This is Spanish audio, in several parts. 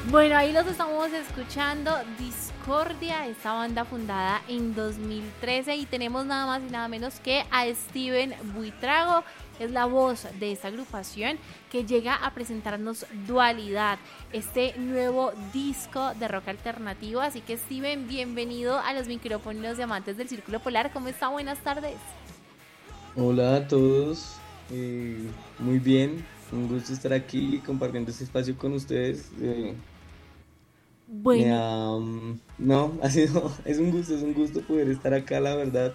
Bueno, ahí los estamos escuchando, Discordia, esta banda fundada en 2013 y tenemos nada más y nada menos que a Steven Buitrago, es la voz de esta agrupación que llega a presentarnos Dualidad, este nuevo disco de rock alternativo. Así que Steven, bienvenido a los micrófonos de Amantes del Círculo Polar, ¿cómo está? Buenas tardes. Hola a todos, muy bien, un gusto estar aquí compartiendo este espacio con ustedes. Me Bueno, da, no, es un gusto poder estar acá, la verdad,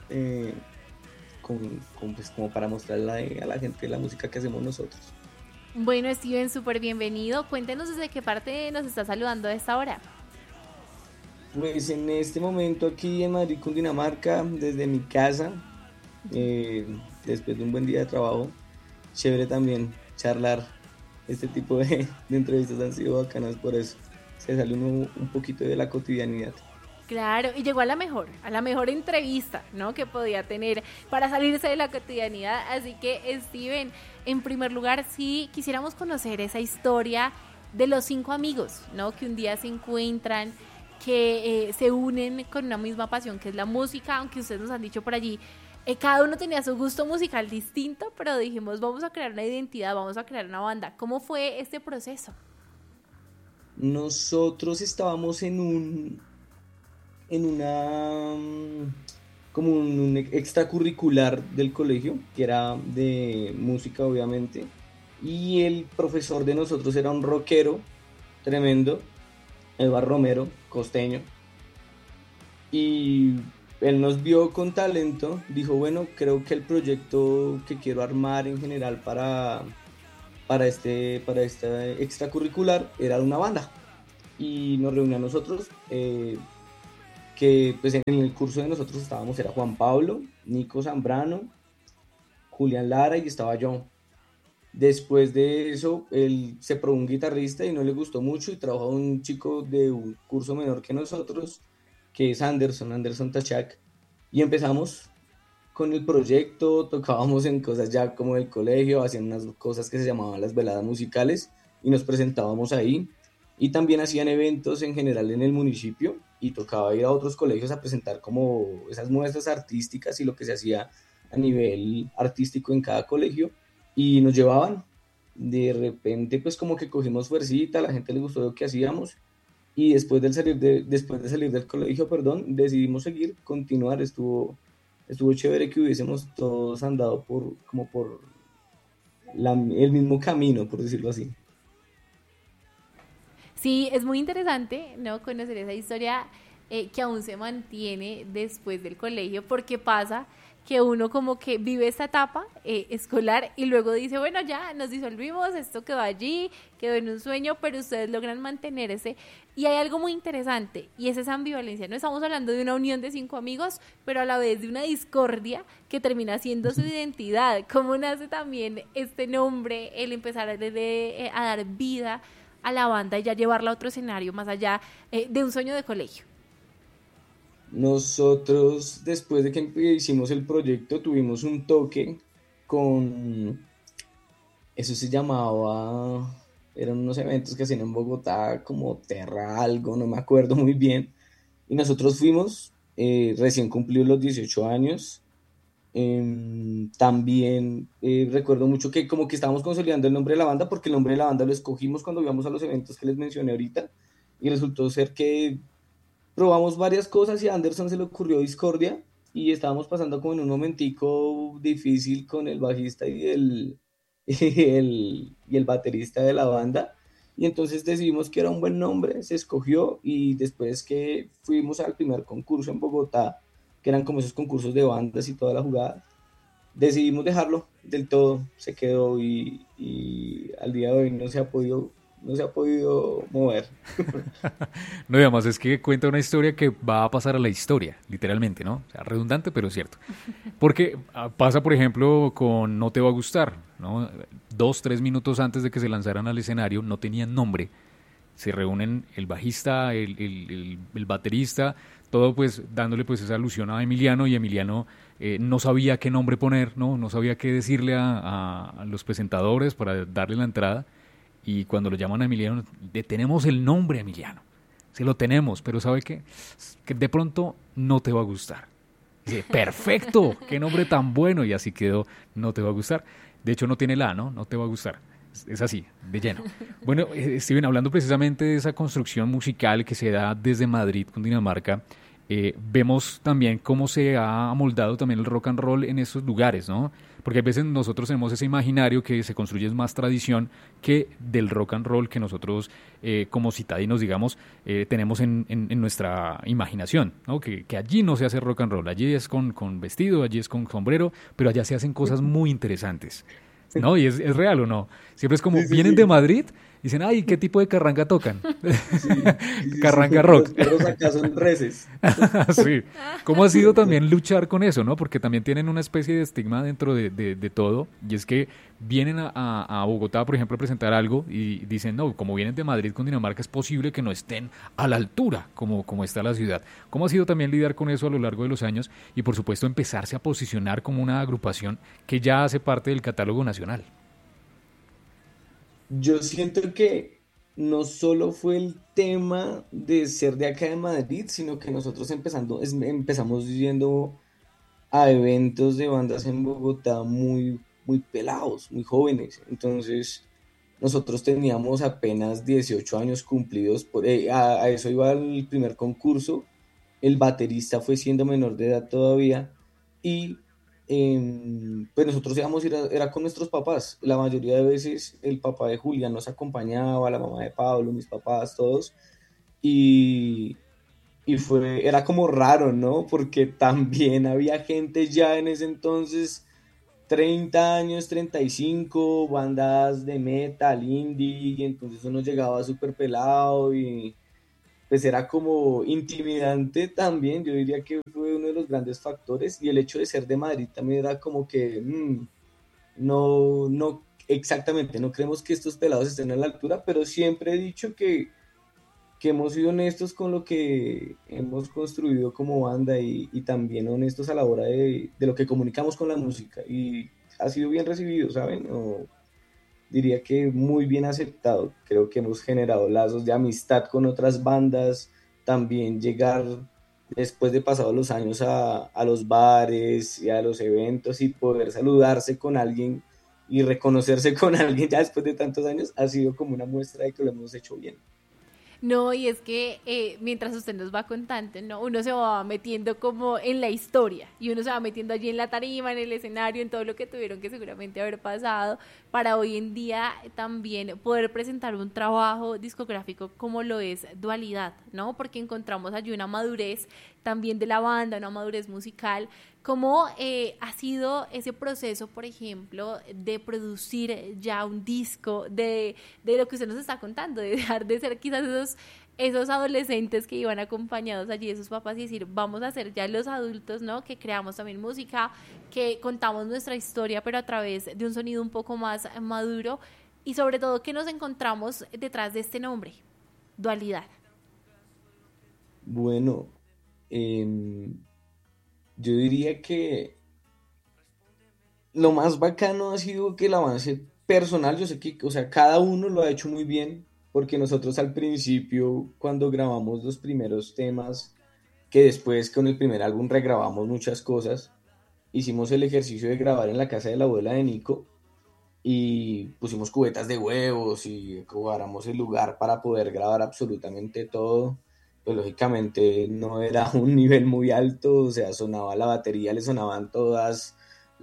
pues, como para mostrarle a la gente la música que hacemos nosotros. bueno Steven, súper bienvenido. Cuéntenos desde qué parte nos está saludando a esta hora. Pues en este momento aquí en Madrid, Cundinamarca, desde mi casa, eh, después de un buen día de trabajo, chévere también charlar. Este tipo de entrevistas han sido bacanas por eso. Se sale uno un poquito de la cotidianidad. Claro, y llegó a la mejor entrevista, ¿no? Que podía tener para salirse de la cotidianidad. Así que, Steven, en primer lugar, sí quisiéramos conocer esa historia de los 5 amigos, ¿no? Que un día se encuentran, que se unen con una misma pasión, que es la música, aunque ustedes nos han dicho por allí, cada uno tenía su gusto musical distinto, pero dijimos, vamos a crear una identidad, vamos a crear una banda. ¿Cómo fue este proceso? Nosotros estábamos en una, como un extracurricular del colegio, que era de música, obviamente, y el profesor de nosotros era un rockero tremendo, Eduardo Romero, costeño, y él nos vio con talento, dijo, bueno, creo que el proyecto que quiero armar en general para este extracurricular era una banda, y nos reunió a nosotros, que pues en el curso de nosotros estábamos, era Juan Pablo, Nico Zambrano, Julián Lara y estaba yo. Después de eso, él se probó un guitarrista y no le gustó mucho y trabajó un chico de un curso menor que nosotros, que es Anderson Tachak, y empezamos con el proyecto, tocábamos en cosas ya como del colegio, hacían unas cosas que se llamaban las veladas musicales y nos presentábamos ahí, y también hacían eventos en general en el municipio y tocaba ir a otros colegios a presentar como esas muestras artísticas y lo que se hacía a nivel artístico en cada colegio, y nos llevaban. De repente pues como que cogimos fuercita, a la gente le gustó lo que hacíamos, y después de salir del colegio, perdón, decidimos seguir, continuar. Estuvo chévere que hubiésemos todos andado como por el mismo camino, por decirlo así. Sí, es muy interesante, ¿no? Conocer esa historia que aún se mantiene después del colegio, porque pasa que uno como que vive esta etapa escolar y luego dice, bueno, ya nos disolvimos, esto quedó allí, quedó en un sueño, pero ustedes logran mantenerse. Y hay algo muy interesante y es esa ambivalencia. No estamos hablando de una unión de 5 amigos, pero a la vez de una discordia que termina siendo su identidad. ¿Cómo nace también este nombre, el empezar a dar vida a la banda y ya llevarla a otro escenario más allá de un sueño de colegio? Nosotros, después de que hicimos el proyecto, tuvimos un toque con, eso se llamaba, eran unos eventos que hacían en Bogotá, como Terra algo, no me acuerdo muy bien. Y nosotros fuimos, recién cumplidos los 18 años. También recuerdo mucho que como que estábamos consolidando el nombre de la banda, porque el nombre de la banda lo escogimos cuando íbamos a los eventos que les mencioné ahorita, y resultó ser que probamos varias cosas y a Anderson se le ocurrió Discordia, y estábamos pasando como en un momentico difícil con el bajista y el baterista de la banda, y entonces decidimos que era un buen nombre, se escogió, y después que fuimos al primer concurso en Bogotá, que eran como esos concursos de bandas y toda la jugada, decidimos dejarlo del todo, se quedó, y al día de hoy no se ha podido mover. No, y además es que cuenta una historia que va a pasar a la historia, literalmente, ¿no? O sea, redundante, pero cierto. Porque pasa, por ejemplo, con No te va a gustar, ¿no? 2, 3 minutos antes de que se lanzaran al escenario, no tenían nombre. Se reúnen el bajista, el baterista, todo pues dándole pues esa alusión a Emiliano, y Emiliano no sabía qué nombre poner, ¿no? No sabía qué decirle a los presentadores para darle la entrada. y cuando lo llaman a Emiliano, le tenemos el nombre a Emiliano, sí lo tenemos, pero ¿sabe qué? Que de pronto no te va a gustar. Dice, perfecto, qué nombre tan bueno, y así quedó, no te va a gustar. De hecho no tiene la, ¿no? No te va a gustar. Es así, de lleno. Bueno, Steven, hablando precisamente de esa construcción musical que se da desde Madrid, Cundinamarca, vemos también cómo se ha amoldado también el rock and roll en esos lugares, ¿no? Porque a veces nosotros tenemos ese imaginario que se construye más tradición que del rock and roll que nosotros como citadinos, digamos, tenemos en nuestra imaginación, ¿no? Que allí no se hace rock and roll, allí es con vestido, allí es con sombrero, pero allá se hacen cosas muy interesantes, ¿no? Y es real o no. Siempre es como, Sí, sí, vienen de sí. Madrid, dicen, ay, ¿qué tipo de carranga tocan? Sí, sí, sí, sí. Carranga rock. Los perros acá son reses. Sí. ¿Cómo ha sido también luchar con eso, no? Porque también tienen una especie de estigma dentro de todo, y es que vienen a Bogotá, por ejemplo, a presentar algo y dicen, no, como vienen de Madrid con Dinamarca, es posible que no estén a la altura como está la ciudad. ¿Cómo ha sido también lidiar con eso a lo largo de los años y, por supuesto, empezarse a posicionar como una agrupación que ya hace parte del catálogo nacional? Yo siento que no solo fue el tema de ser de acá de Madrid, sino que nosotros empezamos yendo a eventos de bandas en Bogotá muy, muy pelados, muy jóvenes. Entonces, nosotros teníamos apenas 18 años cumplidos, a eso iba el primer concurso, el baterista fue siendo menor de edad todavía y pues nosotros íbamos a ir era con nuestros papás. La mayoría de veces el papá de Julián nos acompañaba, la mamá de Pablo, mis papás, todos. Y, era como raro, ¿no? Porque también había gente ya en ese entonces, 30 años, 35 bandas de metal, indie, y entonces uno llegaba súper pelado y pues era como intimidante también. Yo diría que fue uno de los grandes factores, y el hecho de ser de Madrid también era como que no, no, exactamente, no creemos que estos pelados estén a la altura, pero siempre he dicho que hemos sido honestos con lo que hemos construido como banda, y también honestos a la hora de lo que comunicamos con la música, y ha sido bien recibido, ¿saben? Diría que muy bien aceptado. Creo que hemos generado lazos de amistad con otras bandas, también llegar después de pasados los años a los bares y a los eventos y poder saludarse con alguien y reconocerse con alguien ya después de tantos años ha sido como una muestra de que lo hemos hecho bien. No, y es que mientras usted nos va contando, ¿no? Uno se va metiendo como en la historia y uno se va metiendo allí en la tarima, en el escenario, en todo lo que tuvieron que seguramente haber pasado para hoy en día también poder presentar un trabajo discográfico como lo es Dualidad, ¿no? Porque encontramos allí una madurez también de la banda, una madurez musical. ¿Cómo ha sido ese proceso, por ejemplo, de producir ya un disco, de lo que usted nos está contando, de dejar de ser quizás esos adolescentes que iban acompañados allí de sus papás y decir, vamos a ser ya los adultos, ¿no? Que creamos también música, que contamos nuestra historia, pero a través de un sonido un poco más maduro, y sobre todo que nos encontramos detrás de este nombre, Dualidad. Bueno, em, yo diría que lo más bacano ha sido que el avance personal, yo sé que, o sea, cada uno lo ha hecho muy bien, porque nosotros al principio, cuando grabamos los primeros temas, que después con el primer álbum regrabamos muchas cosas, hicimos el ejercicio de grabar en la casa de la abuela de Nico y pusimos cubetas de huevos y cuadramos el lugar para poder grabar absolutamente todo. Pues lógicamente no era un nivel muy alto, o sea, sonaba la batería, le sonaban todas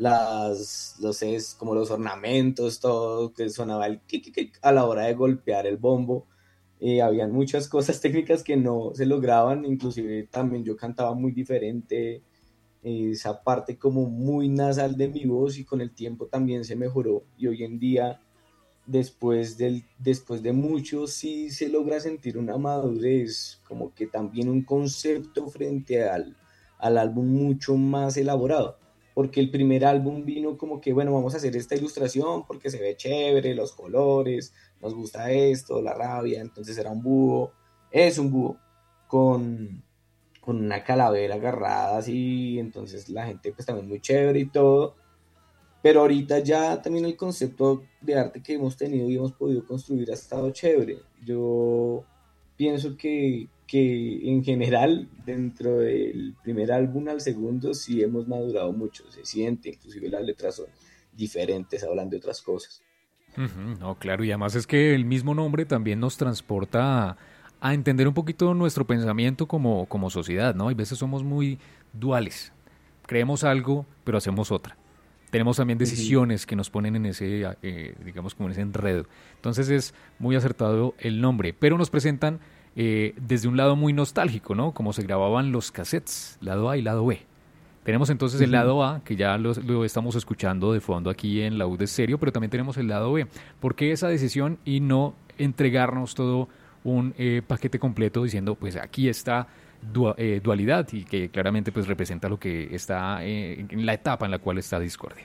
como los ornamentos, todo, que sonaba el kick, kick a la hora de golpear el bombo. Habían muchas cosas técnicas que no se lograban, inclusive también yo cantaba muy diferente, esa parte como muy nasal de mi voz, y con el tiempo también se mejoró, y hoy en día después de mucho sí se logra sentir una madurez, como que también un concepto frente al álbum mucho más elaborado, porque el primer álbum vino como que, bueno, vamos a hacer esta ilustración porque se ve chévere, los colores, nos gusta esto, la rabia, entonces era un búho, es un búho con, con una calavera agarrada así, entonces la gente pues también muy chévere y todo, Pero ahorita ya también el concepto de arte que hemos tenido y hemos podido construir ha estado chévere. Yo pienso que en general, dentro del primer álbum al segundo, sí hemos madurado mucho, se siente, inclusive las letras son diferentes, hablan de otras cosas. Ujú, no, claro, y además es que el mismo nombre también nos transporta a entender un poquito nuestro pensamiento como sociedad, ¿no? Hay veces somos muy duales, creemos algo, pero hacemos otra. Tenemos también Ujú. decisiones que nos ponen en ese, digamos, como en ese enredo. Entonces es muy acertado el nombre, pero nos presentan desde un lado muy nostálgico, ¿no? Como se grababan los cassettes, lado A y lado B. Tenemos entonces el Ujú. lado A, que ya lo estamos escuchando de fondo aquí en la U de Stereo, pero también tenemos el lado B. ¿Por qué esa decisión y no entregarnos todo un paquete completo diciendo, pues aquí está dualidad y que claramente pues representa lo que está en la etapa en la cual está Discordia?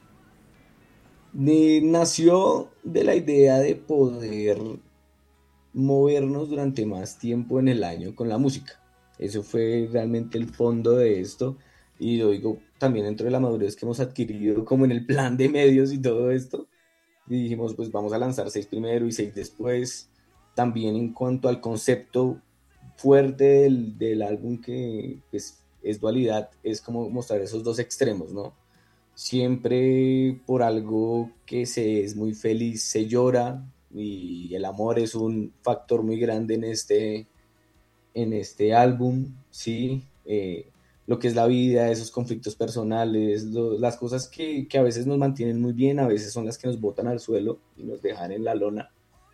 Nació de la idea de poder movernos durante más tiempo en el año con la música. Eso fue realmente el fondo de esto. Y lo digo también dentro de la madurez que hemos adquirido como en el plan de medios y todo esto. Y dijimos, pues vamos a lanzar 6 primero y 6 después. También en cuanto al concepto fuerte del álbum que pues, es dualidad, es como mostrar esos dos extremos, ¿no? Siempre por algo que se es muy feliz se llora y el amor es un factor muy grande en este álbum, ¿sí? Lo que es la vida, esos conflictos personales, las cosas que a veces nos mantienen muy bien, a veces son las que nos botan al suelo y nos dejan en la lona,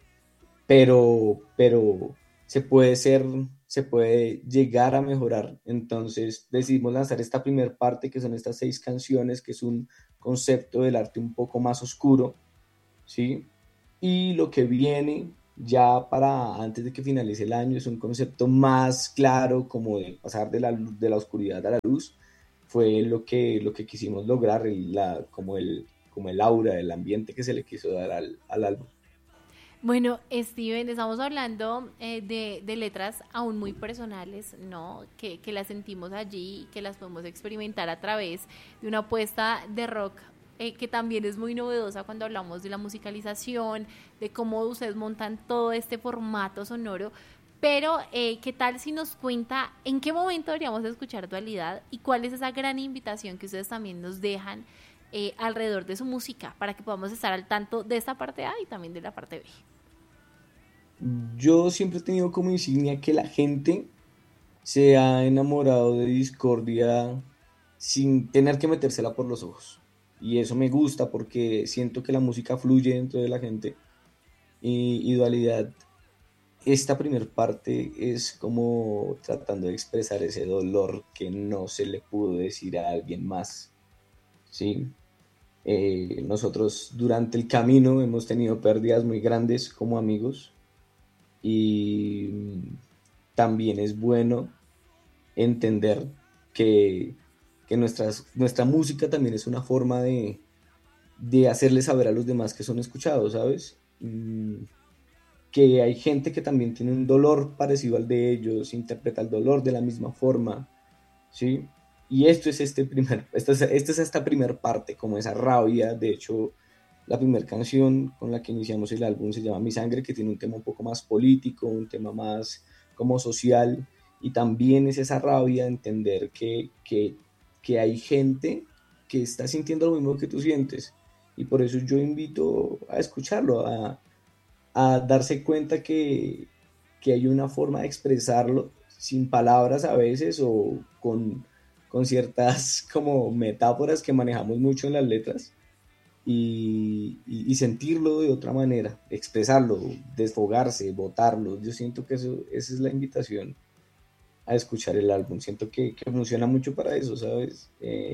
pero se puede llegar a mejorar. Entonces decidimos lanzar esta primer parte, que son estas 6 canciones, que es un concepto del arte un poco más oscuro, ¿sí? Y lo que viene ya para antes de que finalice el año es un concepto más claro, como de pasar de la oscuridad a la luz. Fue lo que quisimos lograr, como el aura, el ambiente que se le quiso dar al álbum. Bueno, Steven, estamos hablando de letras aún muy personales, ¿no? Que las sentimos allí, que las podemos experimentar a través de una apuesta de rock que también es muy novedosa cuando hablamos de la musicalización, de cómo ustedes montan todo este formato sonoro. Pero, ¿qué tal si nos cuenta en qué momento deberíamos escuchar Dualidad y cuál es esa gran invitación que ustedes también nos dejan alrededor de su música para que podamos estar al tanto de esta parte A y también de la parte B? Yo siempre he tenido como insignia que la gente se ha enamorado de Discordia sin tener que metérsela por los ojos. Y eso me gusta porque siento que la música fluye dentro de la gente. Y Dualidad, esta primer parte es como tratando de expresar ese dolor que no se le pudo decir a alguien más, ¿sí? Nosotros durante el camino hemos tenido pérdidas muy grandes como amigos y también es bueno entender que, que nuestra música también es una forma de hacerle saber a los demás que son escuchados, ¿sabes? Que hay gente que también tiene un dolor parecido al de ellos, interpreta el dolor de la misma forma, ¿sí? Y esto es esta primer parte, como esa rabia. De hecho, la primera canción con la que iniciamos el álbum se llama Mi Sangre, que tiene un tema un poco más político, un tema más como social, y también es esa rabia de entender que hay gente que está sintiendo lo mismo que tú sientes, y por eso yo invito a escucharlo, a darse cuenta que hay una forma de expresarlo sin palabras a veces o con ciertas como metáforas que manejamos mucho en las letras y sentirlo de otra manera, expresarlo, desfogarse, botarlo. Yo siento que esa es la invitación a escuchar el álbum. Siento que funciona mucho para eso, ¿sabes?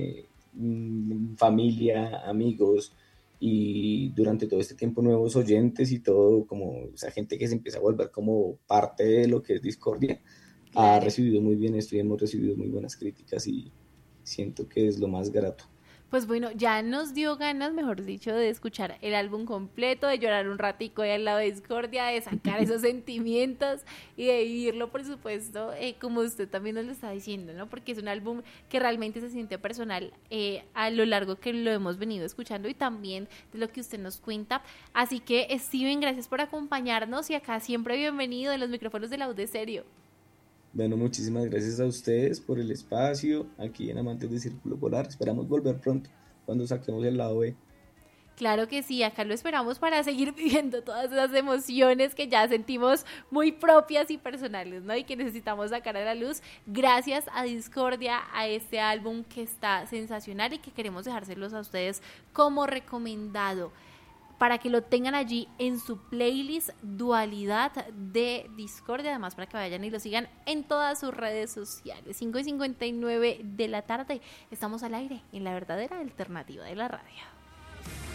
Familia, amigos y durante todo este tiempo nuevos oyentes y todo, como esa gente que se empieza a volver como parte de lo que es Discordia, ha Claro. recibido muy bien esto y hemos recibido muy buenas críticas y siento que es lo más grato. Pues bueno, ya nos dio ganas, mejor dicho, de escuchar el álbum completo, de llorar un ratico ahí al lado de Discordia, de sacar esos sentimientos y de vivirlo, por supuesto, como usted también nos lo está diciendo, ¿no? Porque es un álbum que realmente se siente personal a lo largo que lo hemos venido escuchando y también de lo que usted nos cuenta. Así que, Steven, gracias por acompañarnos y acá siempre bienvenido en los micrófonos de la U de Serio. Bueno, muchísimas gracias a ustedes por el espacio aquí en Amantes de Círculo Polar. Esperamos volver pronto cuando saquemos el lado B. Claro que sí, acá lo esperamos para seguir viviendo todas esas emociones que ya sentimos muy propias y personales, ¿no? Y que necesitamos sacar a la luz gracias a Discordia, a este álbum que está sensacional y que queremos dejárselos a ustedes como recomendado, para que lo tengan allí en su playlist Dualidad de Discordia, además para que vayan y lo sigan en todas sus redes sociales. 5:59 de la tarde, estamos al aire en la verdadera alternativa de la radio.